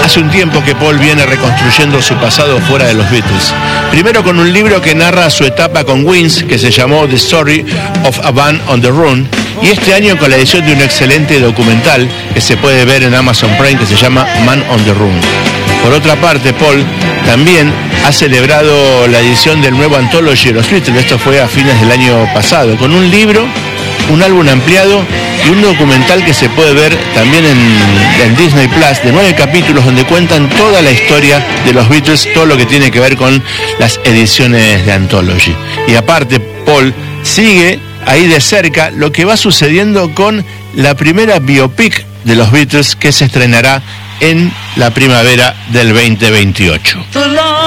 Hace un tiempo que Paul viene reconstruyendo su pasado fuera de los Beatles. Primero con un libro que narra su etapa con Wings, que se llamó The Story of a Band on the Run, y este año con la edición de un excelente documental que se puede ver en Amazon Prime, que se llama Man on the Run. Por otra parte, Paul también ha celebrado la edición del nuevo Anthology de los Beatles, esto fue a fines del año pasado, con un libro, un álbum ampliado y un documental que se puede ver también en Disney Plus, de 9 capítulos donde cuentan toda la historia de los Beatles, todo lo que tiene que ver con las ediciones de Anthology. Y aparte, Paul sigue ahí de cerca lo que va sucediendo con la primera biopic de los Beatles que se estrenará en la primavera del 2028.